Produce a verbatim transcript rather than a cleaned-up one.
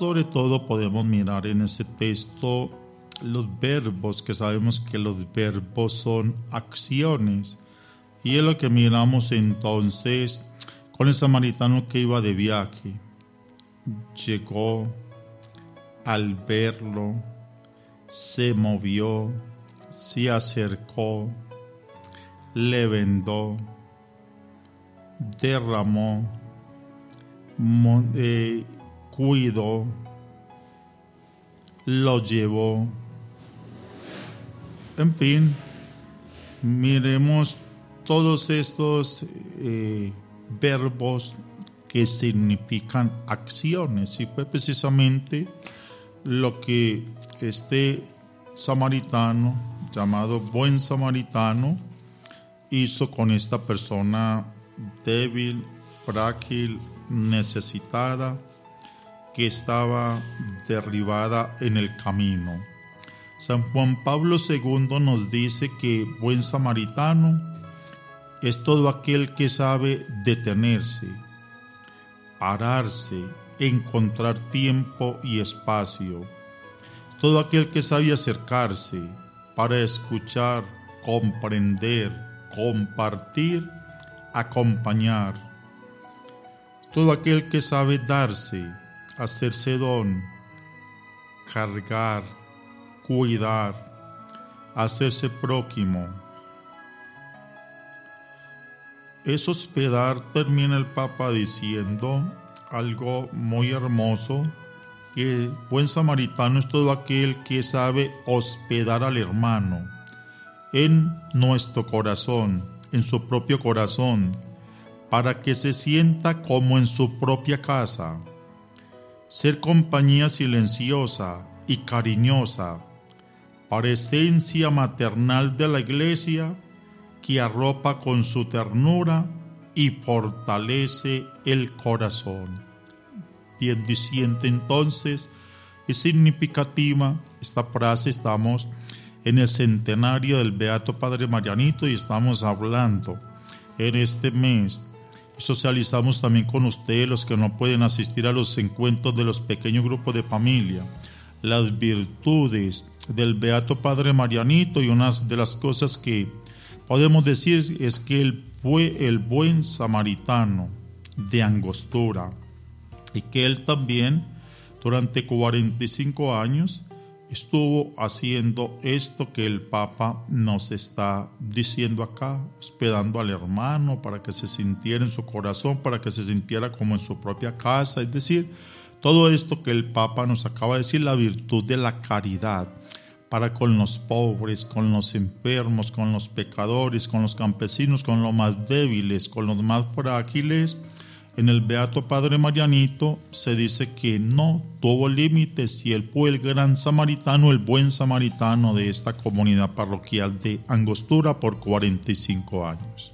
sobre todo podemos mirar en ese texto los verbos, que sabemos que los verbos son acciones. Y es lo que miramos entonces con el samaritano que iba de viaje. Llegó, al verlo, se movió, se acercó, le vendó, derramó, eh, cuidó, lo llevó. En fin, miremos todos estos eh, verbos que significan acciones, y fue precisamente lo que este samaritano, llamado buen samaritano, hizo con esta persona débil, frágil, necesitada, que estaba derribada en el camino. San Juan Pablo segundo nos dice que buen samaritano es todo aquel que sabe detenerse, pararse, encontrar tiempo y espacio. Todo aquel que sabe acercarse para escuchar, comprender, compartir, acompañar. Todo aquel que sabe darse, hacerse don, cargar, cuidar, hacerse prójimo. Es hospedar, termina el Papa diciendo algo muy hermoso, que buen samaritano es todo aquel que sabe hospedar al hermano en nuestro corazón, en su propio corazón, para que se sienta como en su propia casa. Ser compañía silenciosa y cariñosa, presencia maternal de la Iglesia, que arropa con su ternura y fortalece el corazón. Bien diciente entonces, es significativa esta frase. Estamos en el centenario del Beato Padre Marianito y estamos hablando en este mes. Socializamos también con ustedes, los que no pueden asistir a los encuentros de los pequeños grupos de familia, las virtudes del Beato Padre Marianito, y una de las cosas que podemos decir es que él fue el buen samaritano de Angostura, y que él también durante cuarenta y cinco años estuvo haciendo esto que el Papa nos está diciendo acá, hospedando al hermano para que se sintiera en su corazón, para que se sintiera como en su propia casa. Es decir, todo esto que el Papa nos acaba de decir, la virtud de la caridad, para con los pobres, con los enfermos, con los pecadores, con los campesinos, con los más débiles, con los más frágiles. En el Beato Padre Marianito se dice que no tuvo límites, y él fue el gran samaritano, el buen samaritano de esta comunidad parroquial de Angostura por cuarenta y cinco años.